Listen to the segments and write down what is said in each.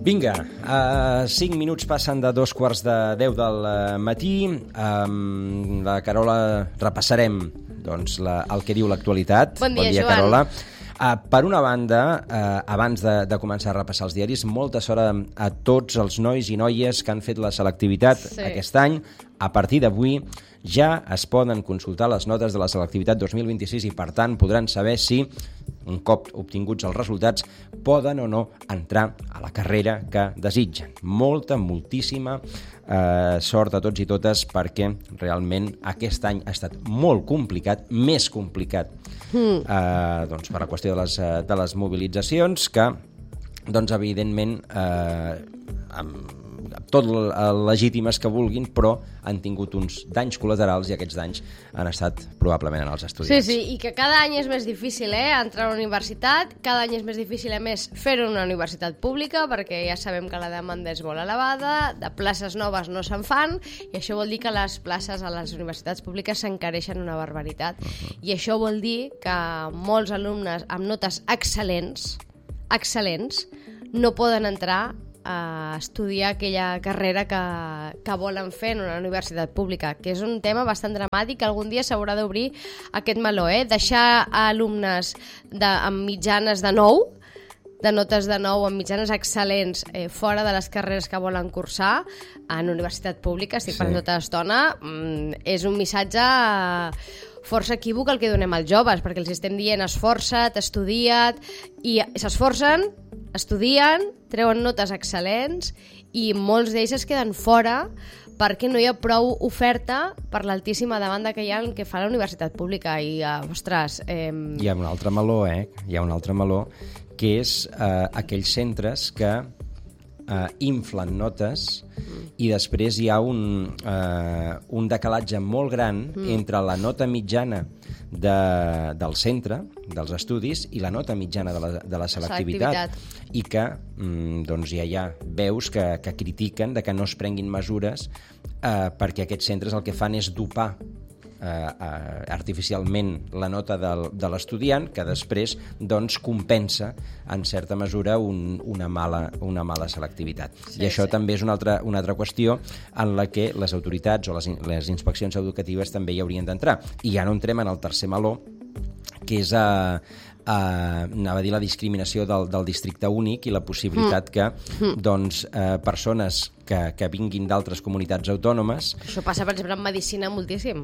Vinga, 5 minuts passen de 2:15 del matí. La Carola repassarem doncs, el que diu l'actualitat. Bon dia, Joan. Carola. Per una banda, abans de començar a repassar els diaris, molta sort a tots els nois i noies que han fet la selectivitat aquest any. A partir d'avui ja es poden consultar les notes de la selectivitat 2026 i, per tant, podran saber si, un cop obtinguts els resultats, poden o no entrar a la carrera que desitgen. Moltíssima sort a tots i totes, perquè realment aquest any ha estat molt complicat, més complicat doncs per la qüestió de les mobilitzacions, que doncs evidentment tot legítimes que vulguin, però han tingut uns danys col·laterals i aquests danys han estat probablement en els estudiants. Sí, i que cada any és més difícil entrar a la universitat, cada any és més difícil a més fer-ho en una universitat pública, perquè ja sabem que la demanda és molt elevada, de places noves no se'n fan, i això vol dir que les places a les universitats públiques s'encareixen una barbaritat. I això vol dir que molts alumnes amb notes excel·lents no poden entrar a estudiar aquella carrera que volen fer en una universitat pública, que és un tema bastant dramàtic. Algun dia s'haurà d'obrir aquest meló, deixar alumnes amb mitjanes de 9, de notes de 9 amb mitjanes excel·lents fora de les carreres que volen cursar en universitat pública, estic parlant tota l'estona, és un missatge força equívoc el que donem als joves, perquè els estem dient esforça't, estudia't, i s'esforcen, estudien, treuen notes excel·lents i molts d'ells es queden fora perquè no hi ha prou oferta per l'altíssima demanda que hi ha en què fa la universitat pública. I, ostres... Hi ha un altre meló, Hi ha un altre meló, que és aquells centres que inflen notes i després hi ha un decalatge molt gran entre la nota mitjana del centre, dels estudis, i la nota mitjana de la selectivitat. I que doncs ja hi ha veus que critiquen de que no es prenguin mesures perquè aquests centres el que fan és dopar artificialment la nota de l'estudiant, que després doncs compensa en certa mesura una mala selectivitat. I això també és una altra qüestió en la que les autoritats o les inspeccions educatives també hi haurien d'entrar. I ja no entrem en el tercer meló, que és anava a dir la discriminació del districte únic i la possibilitat que doncs, persones que vinguin d'altres comunitats autònomes... Això passa, per exemple, en medicina moltíssim.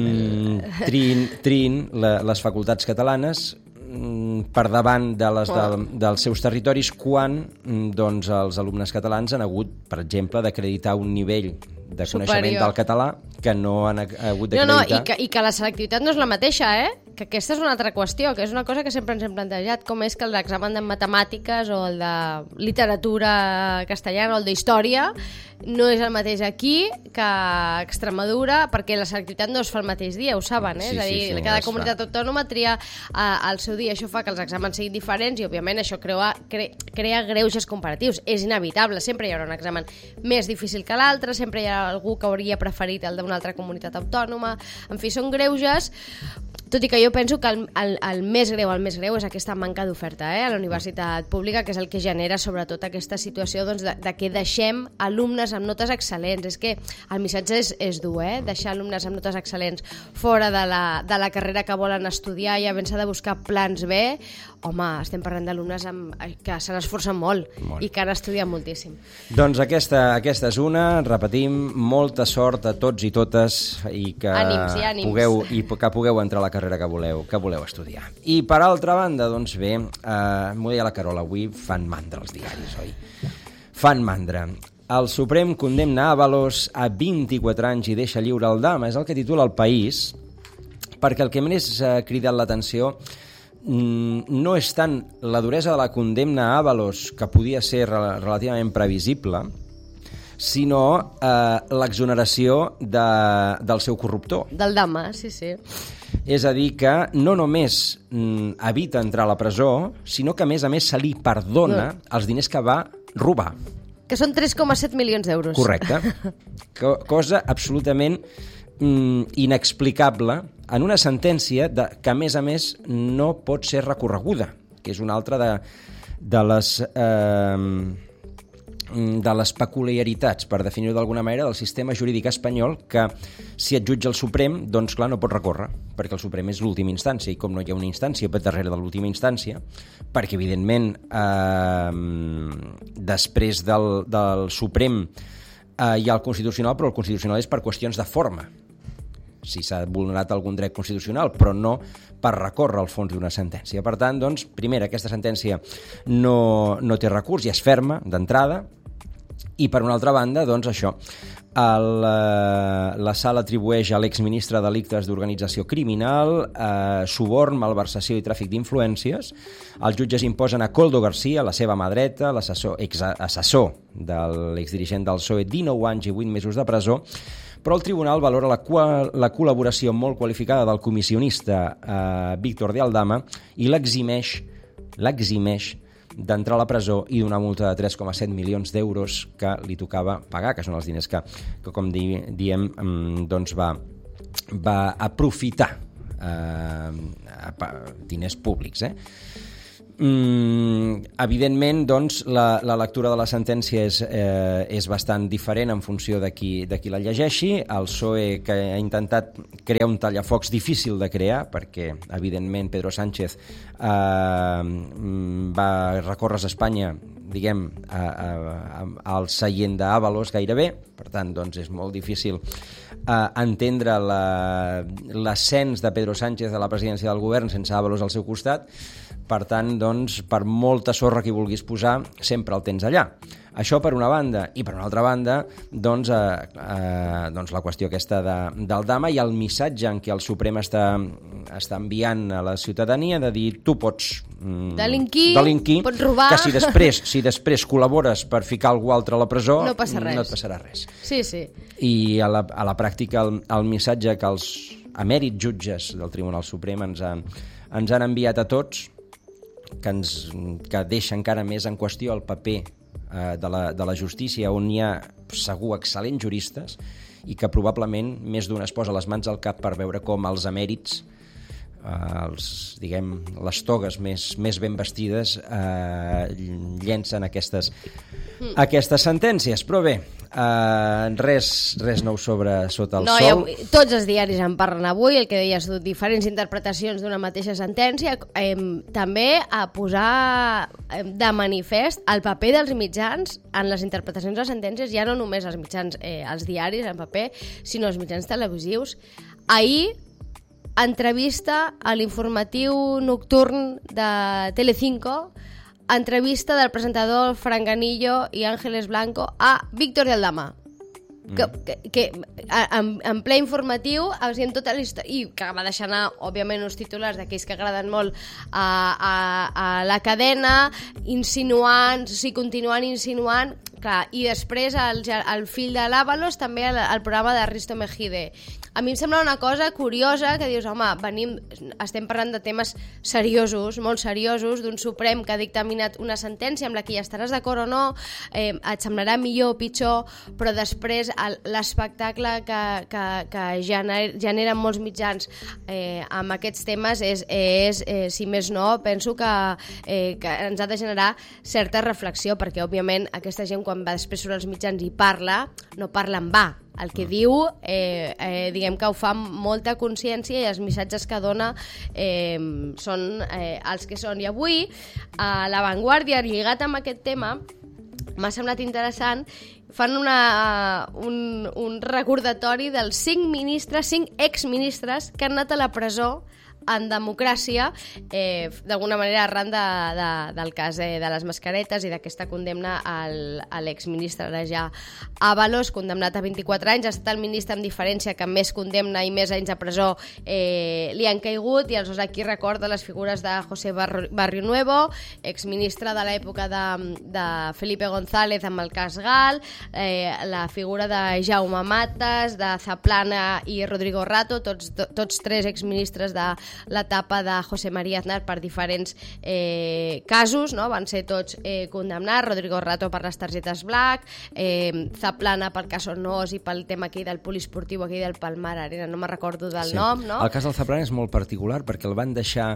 Triïn les facultats catalanes per davant dels seus territoris quan doncs, els alumnes catalans han hagut, per exemple, d'acreditar un nivell de coneixement del català que no han hagut d'acreditar. I que la selectivitat no és la mateixa, que aquesta és una altra qüestió, que és una cosa que sempre ens hem plantejat, com és que l'examen de matemàtiques o el de literatura castellana o el d'història no és el mateix aquí que a Extremadura, perquè la selectivitat no es fa el mateix dia, ho saben, és a dir, cada comunitat autònoma tria el seu dia, això fa que els exàmens siguin diferents i, òbviament, això crea greuges comparatius. És inevitable, sempre hi haurà un examen més difícil que l'altre, sempre hi ha algú que hauria preferit el d'una altra comunitat autònoma, en fi, són greuges, tot i que jo penso que el més greu és aquesta manca d'oferta a la universitat pública, que és el que genera sobretot aquesta situació de que deixem alumnes amb notes excel·lents. És que el missatge és dur, deixar alumnes amb notes excel·lents fora de la carrera que volen estudiar i havent-se de buscar plans B. Home, estem parlant d'alumnes que se n'esforcen molt i que han estudiat moltíssim. Doncs aquesta és una, repetim, molta sort a tots i totes i que pugueu entrar a la carrera que voleu estudiar. I per altra banda, doncs bé, m'ho deia la Carola, avui fan mandra els diaris, oi? Fan mandra. El Suprem condemna Ábalos a 24 anys i deixa lliure el Dama, és el que titula El País, perquè el que més ha cridat l'atenció no és tant la duresa de la condemna a Ábalos, que podia ser relativament previsible, sinó l'exoneració del seu corruptor. Del Dama, sí. És a dir, que no només evita entrar a la presó, sinó que, a més, se li perdona els diners que va robar. Que són 3,7 milions d'euros. Correcte. Cosa absolutament inexplicable en una sentència que, a més, no pot ser recorreguda, que és una altra de les de les peculiaritats, per definir-ho d'alguna manera, del sistema jurídic espanyol, que si et jutja el Suprem, doncs clar, no pot recórrer, perquè el Suprem és l'última instància, i com no hi ha una instància per darrere de l'última instància, perquè evidentment després del Suprem hi ha el Constitucional, però el Constitucional és per qüestions de forma, si s'ha vulnerat algun dret constitucional, però no per recórrer al fons d'una sentència. Per tant, doncs, primera, aquesta sentència no té recurs i és ferma d'entrada, i per una altra banda, doncs això, la sala atribueix a l'exministre delictes d'organització criminal, suborn, malversació i tràfic d'influències. Els jutges imposen a Koldo García, la seva mà dreta, exassessor de l'exdirigent del PSOE, 19 anys i 8 mesos de presó, però el tribunal valora la col·laboració molt qualificada del comissionista Víctor de Aldama i l'eximeix d'entrar a la presó i d'una multa de 3,7 milions d'euros que li tocava pagar, que són els diners que com diem, doncs va aprofitar diners públics, evidentment, doncs, la lectura de la sentència és bastant diferent en funció de qui la llegeixi. El PSOE, que ha intentat crear un tallafocs difícil de crear, perquè, evidentment, Pedro Sánchez va recórrer a Espanya, diguem, al seient d'Ábalos gairebé, per tant, doncs, és molt difícil entendre l'ascens de Pedro Sánchez a la presidència del govern sense Ábalos al seu costat. Per tant, doncs, per molta sorra que hi vulguis posar, sempre el tens allà. Això per una banda. I per una altra banda, doncs la qüestió aquesta d'Aldama i el missatge en què el Suprem està enviant a la ciutadania de dir tu pots delinquir, pots robar, que si després col·labores per ficar algú altre a la presó no et passarà res. Sí, sí. I a la pràctica el missatge que els emèrits jutges del Tribunal Suprem ens han enviat a tots, que deixa encara més en qüestió el paper de la justícia, on hi ha segur excel·lents juristes i que probablement més d'un es posa les mans al cap per veure com els emèrits, les togues més ben vestides llencen aquestes sentències. Però bé, res nou sota el sol. Tots els diaris en parlen avui, el que deies tu, diferents interpretacions d'una mateixa sentència, també a posar de manifest el paper dels mitjans en les interpretacions de les sentències, ja no només els mitjans, els diaris en paper, sinó els mitjans televisius. Ahir, entrevista a l'informatiu nocturn de Telecinco, entrevista del presentador Franganillo i Ángeles Blanco a Víctor de Aldama, que en ple informatiu amb tota la història, i que va deixar anar, òbviament, uns titulars d'aquells que agraden molt a la cadena, continuant insinuant, clar, i després el fill de l'Ábalos també al programa de Risto Mejide. A mi em sembla una cosa curiosa que dius, home, estem parlant de temes seriosos, molt seriosos, d'un Suprem que ha dictaminat una sentència amb la que hi estaràs d'acord o no, et semblarà millor o pitjor, però després l'espectacle que generen molts mitjans amb aquests temes és, si més no, penso que ens ha de generar certa reflexió, perquè òbviament aquesta gent quan va després sobre els mitjans i parla, no parla en va. El que diu, diguem que ho fa amb molta consciència i els missatges que dona són els que són. I avui, a La Vanguardia, lligat amb aquest tema, m'ha semblat interessant, fan un recordatori dels 5 exministres que han anat a la presó en democràcia, d'alguna manera arran del cas de les mascaretes i d'aquesta condemna a l'exministre de ja Ábalos, condemnat a 24 anys. Ha estat el ministre amb diferència que més condemna i més anys a presó li han caigut, i aleshores aquí recorda les figures de José Barrionuevo, exministre de l'època de Felipe González amb el cas Gal, la figura de Jaume Matas, de Zaplana i Rodrigo Rato, tots tres exministres de l'etapa de José María Aznar per diferents casos, no? Van ser tots condemnats. Rodrigo Rato per les targetes Black, Zaplana pel cas Onós i pel tema aquell del poliesportiu aquell del Palmar Arena, no me'n recordo del nom, no? El cas del Zaplana és molt particular perquè el van deixar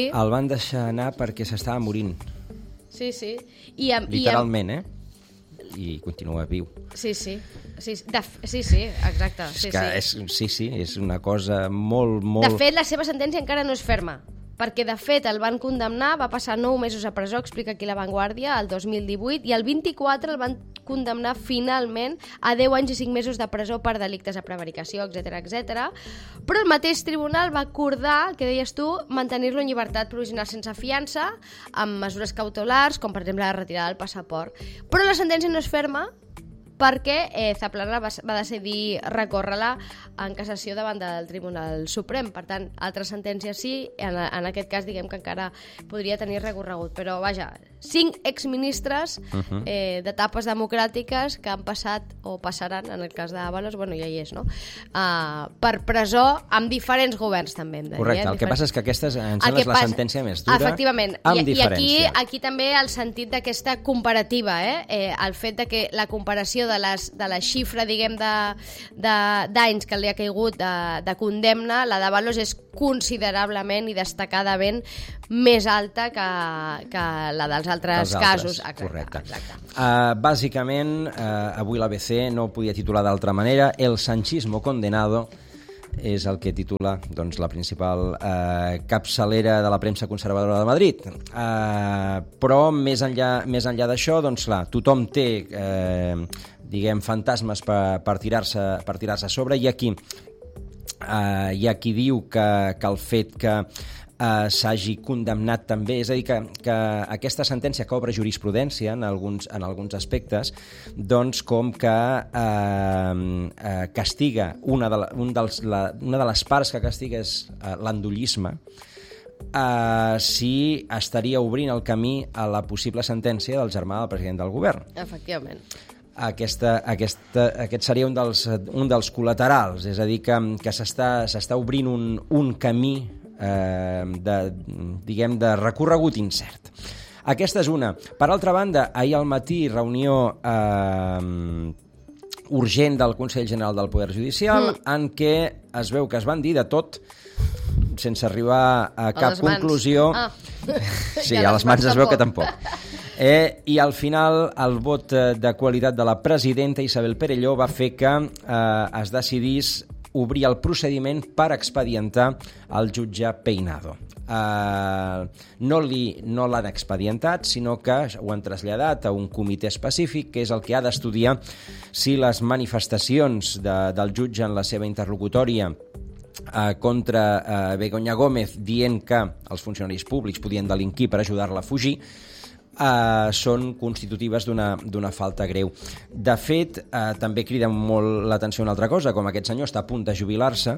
anar perquè s'estava morint. Sí. Literalment, i continua viu. Sí, exacte. És una cosa molt... De fet, la seva sentència encara no és ferma, perquè de fet el van condemnar, va passar 9 mesos a presó, explica aquí La Vanguardia, el 2018, i el 24 el van condemnar finalment a 10 anys i 5 mesos de presó per delictes de prevaricació, etc. Però el mateix tribunal va acordar, que deies tu, mantenir-lo en llibertat provisional sense fiança, amb mesures cautelars, com per exemple la retirada del passaport. Però la sentència no és ferma, perquè Zaplana va decidir recórrer-la en cassació davant del Tribunal Suprem. Per tant, altres sentències sí, en aquest cas diguem que encara podria tenir recorregut. Però vaja, 5 exministres d'etapes democràtiques que han passat o passaran, en el cas d'Ábalos, bueno, ja hi és, no? Per presó amb diferents governs també, hem de dir. Correcte, el que passa és que aquesta em sembla és la sentència més dura, efectivament, amb diferència. I aquí també el sentit d'aquesta comparativa, el fet de que la comparació de la xifra, diguem, d'anys que li ha caigut de condemna, la d'Ábalos és considerablement i destacadament més alta que la dels altres casos. Correcte. Bàsicament, avui l'ABC no podia titular d'altra manera, El sanchismo condenado, és el que titula doncs, la principal capçalera de la premsa conservadora de Madrid. Però més enllà d'això, doncs clar, tothom té diguem, fantasmes per tirar-se a sobre. Hi ha qui diu que el fet que s'hagi condemnat també, és a dir, que aquesta sentència que obre jurisprudència en alguns aspectes, doncs com que castiga una de les parts que castiga és l'endollisme, si estaria obrint el camí a la possible sentència del germà del president del govern. Efectivament. Aquest seria un dels col·laterals, és a dir, que s'està obrint un camí de recorregut incert. Aquesta és una. Per altra banda, ahir al matí, reunió urgent del Consell General del Poder Judicial, en què es veu que es van dir de tot, sense arribar a cap conclusió. Sí, a les mans es veu que tampoc. I al final el vot de qualitat de la presidenta Isabel Perelló va fer que es decidís obrir el procediment per expedientar el jutge Peinado. No l'han expedientat, sinó que ho han traslladat a un comitè específic, que és el que ha d'estudiar si les manifestacions del jutge en la seva interlocutòria contra Begoña Gómez, dient que els funcionaris públics podien delinquir per ajudar-la a fugir, són constitutives d'una falta greu. De fet, també crida molt l'atenció una altra cosa, com aquest senyor està a punt de jubilar-se,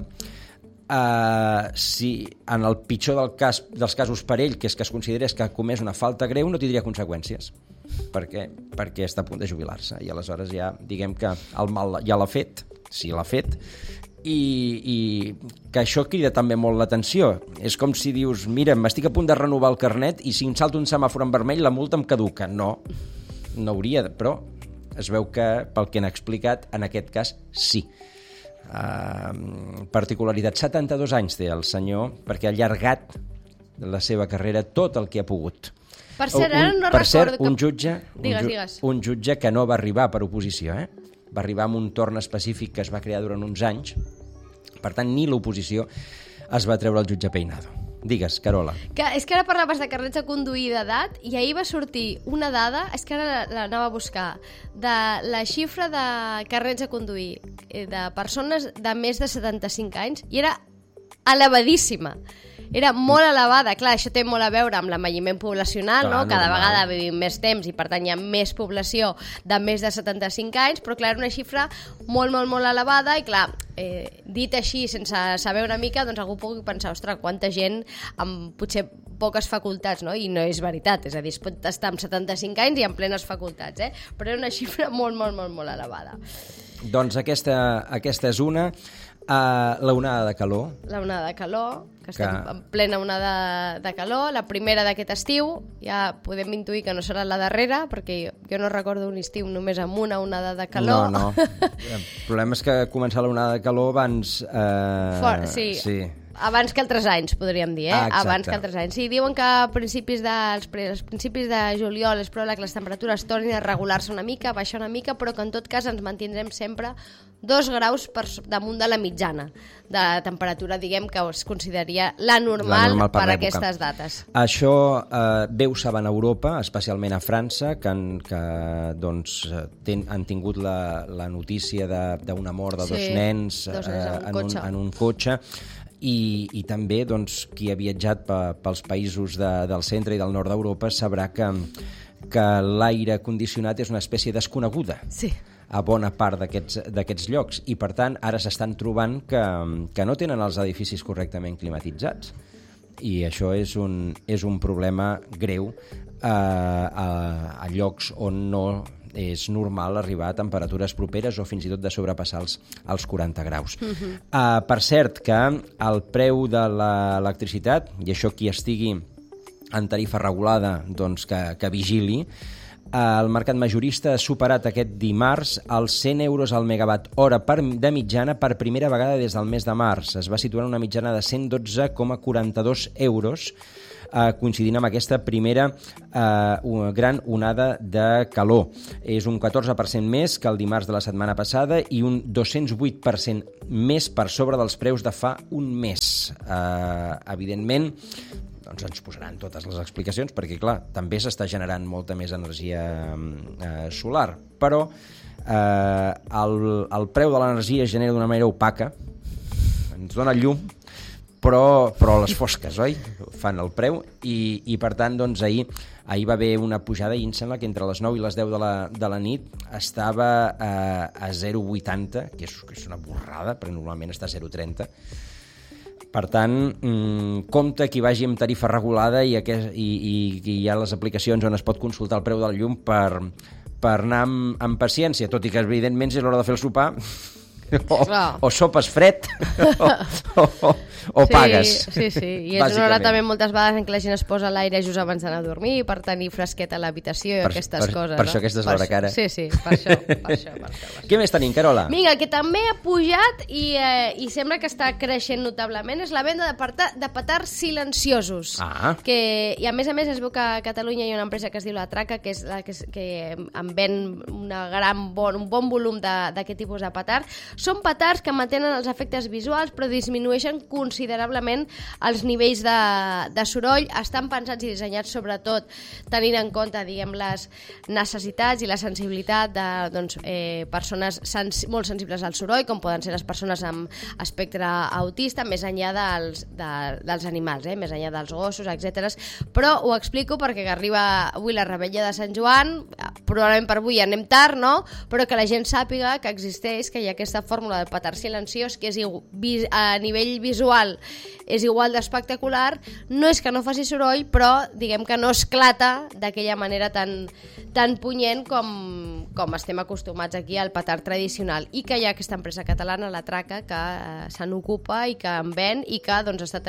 si en el pitjor dels casos per ell, que és que es considerés que ha comès una falta greu, no tindria conseqüències, perquè està a punt de jubilar-se, i aleshores ja diguem que el mal ja l'ha fet, si l'ha fet, i que això crida també molt l'atenció. És com si dius, mira, m'estic a punt de renovar el carnet i si em salto un semàfor en vermell la multa em caduca. No hauria, però es veu que, pel que han explicat, en aquest cas sí. Particularitat, 72 anys té el senyor, perquè ha allargat la seva carrera tot el que ha pogut. Per cert, ara no recordo... Un jutge que no va arribar per oposició, va arribar amb un torn específic que es va crear durant uns anys. Per tant, ni l'oposició es va treure el jutge Peinado. Digues, Carola. És que ara parlaves de carnets a conduir d'edat i ahir va sortir una dada, és que ara l'anava a buscar, de la xifra de carnets a conduir de persones de més de 75 anys i era elevadíssima. Era molt elevada. Clar, això té molt a veure amb l'envelliment poblacional, no? Cada vegada vivim més temps i per tant hi ha més població de més de 75 anys, però clar, era una xifra molt, molt, molt elevada i clar, dit així, sense saber una mica, doncs algú pugui pensar, ostres, quanta gent amb potser poques facultats, no? I no és veritat, és a dir, es pot estar amb 75 anys i amb plenes facultats, però era una xifra molt, molt, molt, molt elevada. Doncs aquesta és una. L'onada de calor. L'onada de calor, que estem en plena onada de calor. La primera d'aquest estiu, ja podem intuir que no serà la darrera, perquè jo no recordo un estiu només amb una onada de calor. No. El problema és que començar l'onada de calor abans... Sí. Abans que altres anys, podríem dir, abans que altres anys. Sí, diuen que als principis de juliol és probable que les temperatures tornin a regular-se una mica, baixar una mica, però que en tot cas ens mantindrem sempre 2 graus damunt de la mitjana de temperatura, diguem, que es consideraria la normal per aquestes dates. Això bé ho saben a Europa, especialment a França, que han tingut la notícia d'una mort de 2 nens en un cotxe, i també qui ha viatjat pels països del centre i del nord d'Europa sabrà que l'aire condicionat és una espècie desconeguda a bona part d'aquests llocs, i per tant ara s'estan trobant que no tenen els edificis correctament climatitzats, i això és un problema greu a llocs on no és normal arribar a temperatures properes o fins i tot de sobrepassar els 40 graus. Per cert, que el preu de l'electricitat, i això qui estigui en tarifa regulada que vigili, el mercat majorista ha superat aquest dimarts els 100 euros al megawatt hora de mitjana per primera vegada des del mes de març. Es va situar en una mitjana de 112,42 euros, coincidint amb aquesta primera gran onada de calor. És un 14% més que el dimarts de la setmana passada i un 208% més per sobre dels preus de fa un mes. Evidentment, ens posaran totes les explicacions, perquè, clar, també s'està generant molta més energia solar, però el preu de l'energia es genera d'una manera opaca, ens dona llum, però les fosques, oi? Fan el preu, i per tant, ahir va haver una pujada, i em sembla que entre les 9 i les 10 de la nit estava a 0,80, que és una borrada, perquè normalment està a 0,30. Per tant, compte qui vagi amb tarifa regulada i hi ha les aplicacions on es pot consultar el preu del llum per anar amb paciència, tot i que evidentment és l'hora de fer el sopar, o sopes fred o pagues. Sí, i és una hora també moltes vegades en què la gent es posa a l'aire just abans d'anar a dormir per tenir fresquet a l'habitació i aquestes coses. Per això aquesta és l'hora que ara. Sí, per això. Què més tenim, Carola? Vinga, que també ha pujat i sembla que està creixent notablement és la venda de petards silenciosos. I a més es veu que a Catalunya hi ha una empresa que es diu La Traca, que és la que en ven un bon volum d'aquest tipus de petard. Són petards que mantenen els efectes visuals però disminueixen considerablement els nivells de soroll. Estan pensats i dissenyats sobretot tenint en compte, diguem, les necessitats i la sensibilitat de persones molt sensibles al soroll, com poden ser les persones amb espectre autista, més enllà dels animals, més enllà dels gossos, etc. Però ho explico perquè arriba avui la revetlla de Sant Joan, probablement per avui anem tard, no? Però que la gent sàpiga que existeix, que hi ha aquesta fórmula del petard silenciós, que a nivell visual és igual d'espectacular, no és que no faci soroll, però diguem que no esclata d'aquella manera tan punyent com estem acostumats aquí al petard tradicional, i que hi ha aquesta empresa catalana, La Traca, que se n'ocupa i que en ven i que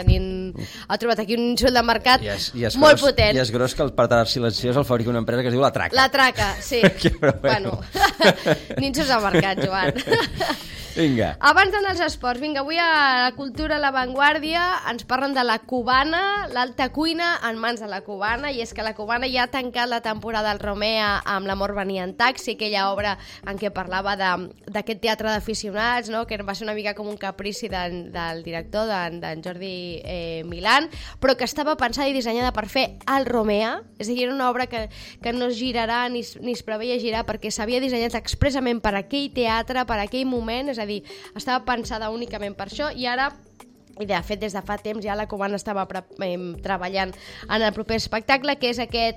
ha trobat aquí un insult de mercat molt potent. I és gros que el petard silenciós el fabrica una empresa que es diu La Traca. La Traca, sí. Bueno, ninxos de mercat, Joan. Vinga. Abans d'anar als esports, avui a la cultura, a l'avantguàrdia, ens parlen de la cubana, l'alta cuina en mans de la cubana, i és que la cubana ja ha tancat la temporada al Romea amb L'amor venia en taxi, aquella obra en què parlava d'aquest teatre d'aficionats, no? Que va ser una mica com un caprici del director, d'en Jordi Milán, però que estava pensada i dissenyada per fer al Romea, és a dir, era una obra que no es girarà ni es preveia girar perquè s'havia dissenyat expressament per aquell teatre, per aquell moment, és a dir, estava pensada únicament per això, i ara, i de fet des de fa temps ja la cubana estava treballant en el proper espectacle, que és aquest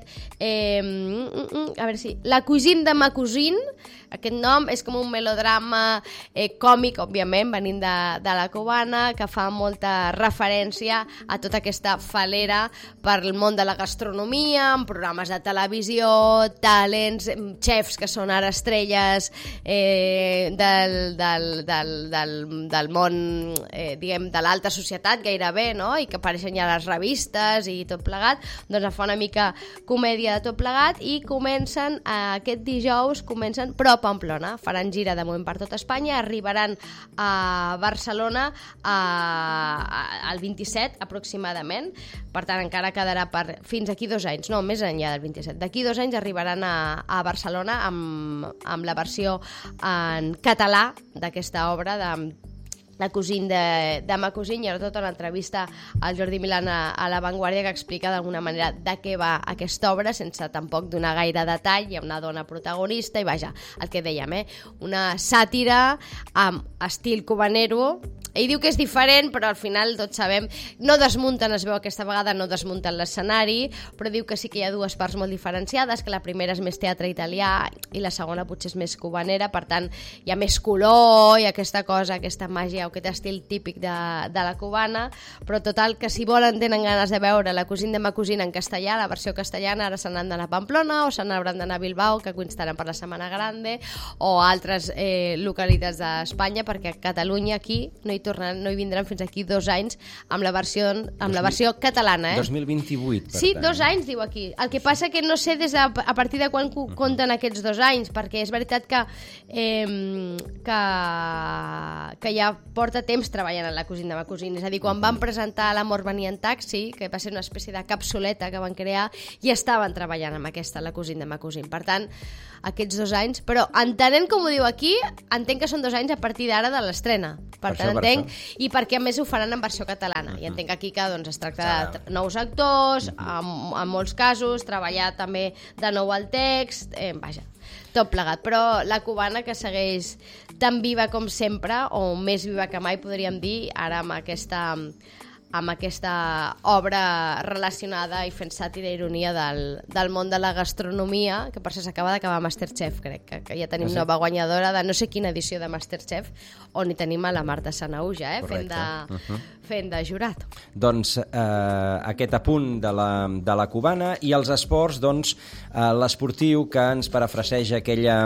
a veure si La Cuisine de ma Cousine. Aquest nom és com un melodrama còmic, òbviament, venint de la cubana, que fa molta referència a tota aquesta falera per el món de la gastronomia, amb programes de televisió, talents, xefs que són ara estrelles del món, diguem, de l'alta societat gairebé, no? I que apareixen ja les revistes i tot plegat, doncs a fa una mica comèdia de tot plegat i comencen, aquest dijous, però a Pamplona, faran gira de moment per tot Espanya, arribaran a Barcelona el 27 aproximadament, per tant encara quedarà fins aquí 2 anys, no, més enllà del 27, d'aquí 2 anys arribaran a Barcelona amb la versió en català d'aquesta obra de Cosín de Ma Cosín. Hi ha tota una entrevista al Jordi Milán a La Vanguardia que explica d'alguna manera de què va aquesta obra, sense tampoc donar gaire detall. Hi ha una dona protagonista i vaja, el que dèiem, una sàtira amb estil cubanero. Ell diu que és diferent, però al final tots sabem, no desmunten, es veu aquesta vegada, no desmunten l'escenari, però diu que sí que hi ha dues parts molt diferenciades, que la primera és més teatre italià i la segona potser és més cubanera, per tant hi ha més color i aquesta cosa, aquesta màgia o aquest estil típic de la cubana, però total que si volen, tenen ganes de veure la Cosín de Ma Cosín en castellà, la versió castellana, ara se n'han d'anar a Pamplona o se n'hauran d'anar a Bilbao, que coincidiran per la Setmana Grande, o altres localitats d'Espanya, perquè a Catalunya aquí no hi vindran fins aquí 2 anys amb la versió catalana. 2028, per sí, tant. 2 anys, diu aquí. El que passa que no sé a partir de quan compten aquests 2 anys, perquè és veritat que ja porta temps treballant en la Cosín de Ma Cosín. És a dir, quan van presentar L'amor venia en taxi, que va ser una espècie de capsuleta que van crear, ja estaven treballant amb aquesta, la Cosín de Ma Cosín. Per tant, aquests 2 anys, però entenent com ho diu aquí, entenc que són 2 anys a partir d'ara de l'estrena. Per tant, entenc, i perquè a més ho faran en versió catalana. I entenc aquí que es tracta de nous actors, en molts casos, treballar també de nou el text, vaja, tot plegat. Però la cubana, que segueix tan viva com sempre, o més viva que mai, podríem dir, ara amb aquesta obra relacionada i fent sàtira i ironia del món de la gastronomia, que per això s'acaba d'acabar Masterchef, crec, que ja tenim nova guanyadora de no sé quina edició de Masterchef, on hi tenim a la Marta Sanahuja, fent de jurat. Doncs aquest apunt de la cubana, i els esports, doncs, l'esportiu que ens parafraseja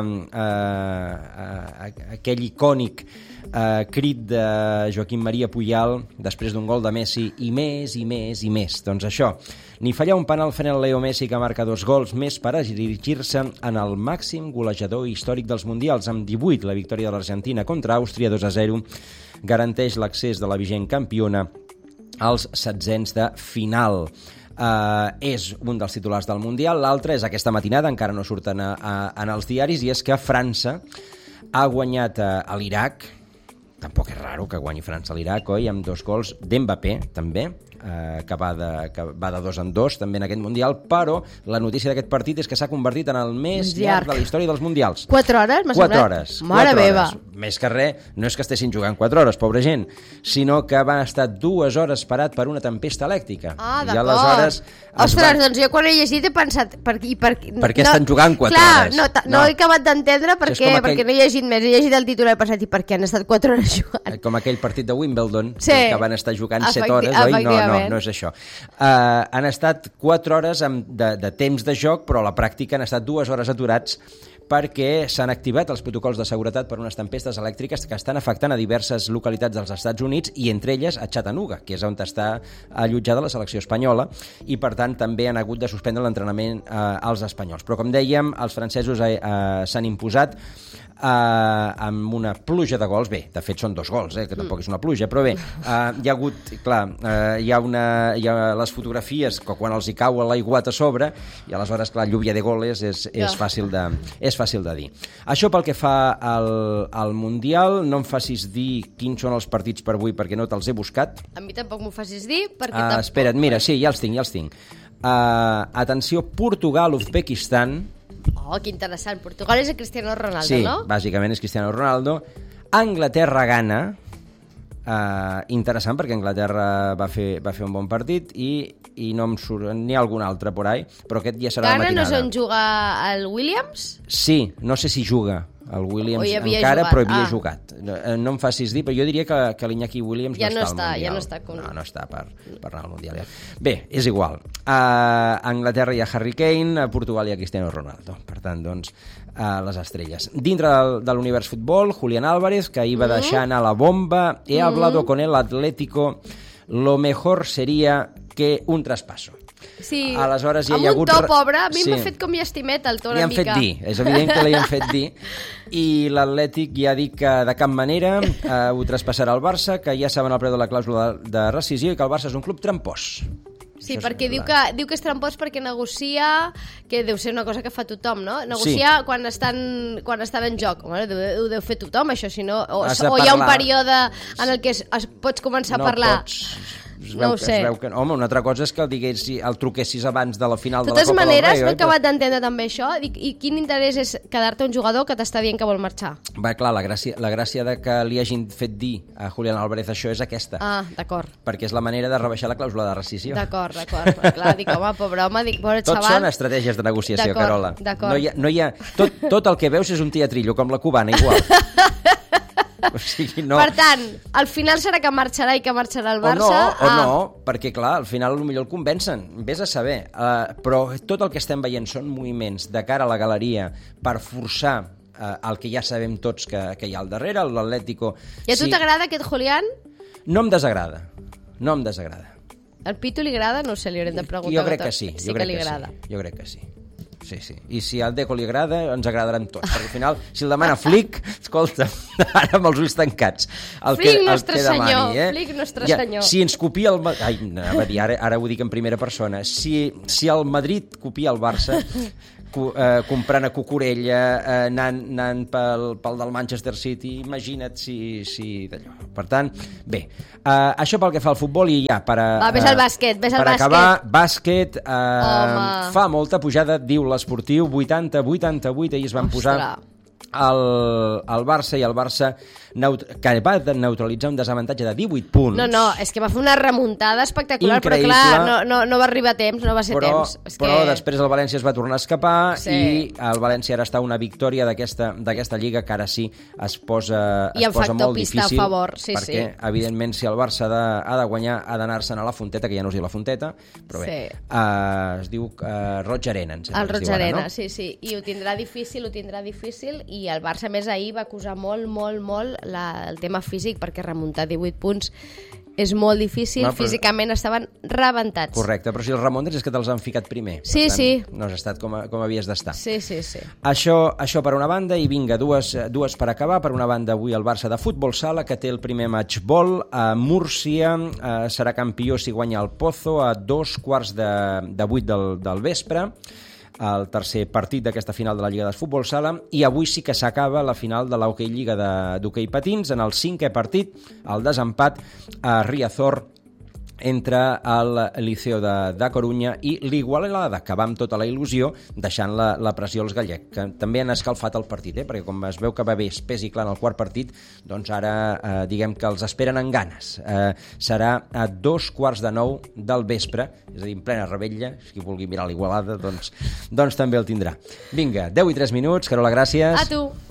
aquell icònic crit de Joaquim Maria Puyal després d'un gol de Messi, i més, i més, i més. Doncs això, ni fallar un penal fent el Leo Messi, que marca 2 gols més per a dirigir-se en el màxim golejador històric dels mundials. Amb 18, la victòria de l'Argentina contra Àustria 2-0 garanteix l'accés de la vigent campiona als 16 de final. És un dels titulars del Mundial. L'altre és aquesta matinada, encara no surten en els diaris, i és que França ha guanyat a l'Iraq. Tampoc és raro que guanyi França a l'Iraq, oi? Amb 2 gols d'Mbappé, també, que va de 2 en 2 també en aquest Mundial, però la notícia d'aquest partit és que s'ha convertit en el més llarg de la història dels Mundials. 4 hores, m'ha semblat? 4 hores. Mare meva! Més que res, no és que estessin jugant 4 hores, pobra gent, sinó que van estar 2 hores parat per una tempesta elèctrica. Ah, d'acord. Ostres, doncs jo quan he llegit he pensat... Per què estan jugant 4 hores? No he acabat d'entendre perquè no he llegit més. He llegit el títol i he pensat, i per què han estat 4 hores jugant? Com aquell partit de Wimbledon, que van estar jugant 7 hores, oi? No és això. Han estat 4 hores de temps de joc, però a la pràctica han estat 2 hores aturats perquè s'han activat els protocols de seguretat per unes tempestes elèctriques que estan afectant a diverses localitats dels Estats Units, i entre elles a Chattanooga, que és on està allotjada la selecció espanyola, i per tant també han hagut de suspendre l'entrenament als espanyols. Però com dèiem, els francesos s'han imposat amb una pluja de gols. Bé, de fet són 2 gols, que tampoc és una pluja, però bé, hi ha hagut, clar, hi ha les fotografies que quan els hi cau l'aiguat a sobre, i aleshores, clar, lluvia de goles és fàcil de dir. Això pel que fa al Mundial. No em facis dir quins són els partits per avui, perquè no te'ls he buscat. A mi tampoc m'ho facis dir, perquè tampoc... Espera't, mira, sí, ja els tinc. Atenció, Portugal-Uzbekistan. Oh, que interessant. Portugal és el Cristiano Ronaldo, sí, no? Sí, bàsicament és Cristiano Ronaldo. Anglaterra-Ghana. Interessant, perquè Anglaterra va fer un bon partit, i no em surt n'hi ha algun altre por ahí, però aquest ja serà la matinada. Ghana no és on juga el Williams? Sí, no sé si juga. El Williams encara, però havia jugat. No em facis dir, però jo diria que l'Iñaki Williams no està al Mundial. No està per anar al Mundial. Bé, és igual. A Anglaterra hi ha Harry Kane, a Portugal hi ha Cristiano Ronaldo. Per tant, doncs, les estrelles. Dintre de l'univers futbol, Julián Álvarez, que ahir va deixar anar la bomba. He hablado con el Atlético. Lo mejor sería que un traspaso. Sí, aleshores, amb un to pobre, a mi m'ha fet com llestimet el to una mica. Li han fet dir, és evident que li han fet dir, i l'Atlètic ja ha dit que de cap manera ho traspassarà al Barça, que ja saben el preu de la clàusula de rescisió i que el Barça és un club trampós. Sí, això perquè diu que és trampós perquè negocia, que deu ser una cosa que fa tothom, no? Negocia quan estan en joc. Home, ho deu fer tothom, això, si no... O hi ha un període en el que pots començar a parlar. No ho sé. Home, una altra cosa és que el truquessis abans de la final de la Copa del Rei. De totes maneres, no he acabat d'entendre també això. I quin interès és quedar-te un jugador que t'està dient que vol marxar? Va, clar, la gràcia de que li hagin fet dir a Julián Álvarez això és aquesta. Ah, d'acord. Perquè és la manera de rebaixar la clàusula de rescisió. D'acord. Clar, dic, home, pobre home, pobre xaval. Tot són estratègies de negociació, Carola. No hi ha... Tot el que veus és un teatrillo, com la cubana, igual. O sigui, no. Per tant, al final serà que marxarà i que marxarà el Barça? O no, perquè clar, al final potser el convencen, vés a saber. Però tot el que estem veient són moviments de cara a la galeria per forçar el que ja sabem tots que hi ha al darrere, l'Atlético... I a tu t'agrada aquest Julián? No em desagrada. Al Pitu li agrada? No sé, li haurem de preguntar. Jo crec que sí. Sí que li agrada. Jo crec que sí. Sí. I si al Deco li agrada, ens agradaran tots. Perquè al final, si el demana Flick, escolta, ara amb els ulls tancats. Flick, nostre senyor. Flick, nostre senyor. Si ens copia el... Ara ho dic en primera persona. Si el Madrid copia el Barça... comprant a Cucurella, anant pel del Manchester City, imagina't si d'allò. Per tant, bé, això pel que fa al futbol i ja, ves al bàsquet. Per acabar, bàsquet, fa molta pujada, diu l'Esportiu, 80-88, ahir es van posar el Barça, i el Barça que va neutralitzar un desavantatge de 18 punts. No, és que va fer una remuntada espectacular, increïble, però clar, no va arribar a temps, no va ser temps. Però després el València es va tornar a escapar i el València ara està a una victòria d'aquesta lliga que ara sí es posa molt difícil, perquè evidentment si el Barça ha de guanyar ha d'anar-se'n a la Fonteta, que ja no es diu la Fonteta, però bé, es diu Roig Arena. El Roig Arena, sí, i ho tindrà difícil, i el Barça més ahir va acusar molt el tema físic, perquè remuntar 18 punts és molt difícil, físicament estaven rebentats. Correcte, però si els remuntes és que te'ls han ficat primer. Sí. No has estat com havies d'estar. Sí. Això per una banda, i vinga, dues per acabar. Per una banda, avui el Barça de futbol sala, que té el primer matchball a Múrcia, serà campió si guanya el Pozo a 7:15 del vespre, el tercer partit d'aquesta final de la Lliga de Futbol Sala, i avui sí que s'acaba la final de l'Hockey Lliga d'Hockey Patins, en el 5è partit, el desempat a Riazor entre el Liceo de Corunya i l'Igualada, que va amb tota la il·lusió, deixant la pressió als gallecs, que també han escalfat el partit, perquè com es veu que va bé espès i clar en el quart partit, doncs ara diguem que els esperen amb ganes. Serà a 8:45 del vespre, és a dir, en plena revetlla, si vulgui mirar l'Igualada, doncs també el tindrà. Vinga, 10:03, Carola, gràcies. A tu.